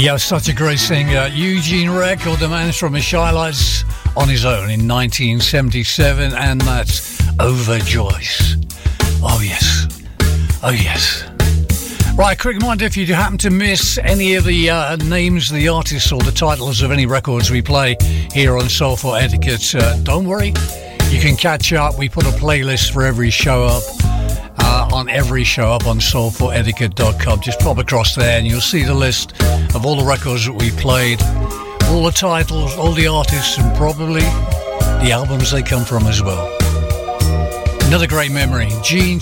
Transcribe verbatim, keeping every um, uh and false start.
Yeah, such a great singer. Eugene Record, the man from his Shy Lights on his own in nineteen seventy-seven, and that's Overjoys. Oh, yes. Oh, yes. Right, quick reminder, if you happen to miss any of the uh, names of the artists or the titles of any records we play here on Soul for Etiquette, uh, don't worry. You can catch up. We put a playlist for every show up. Uh, on every show up on soul for etiquette dot com. Just pop across there and you'll see the list of all the records that we played, all the titles, all the artists, and probably the albums they come from as well. Another great memory. Gene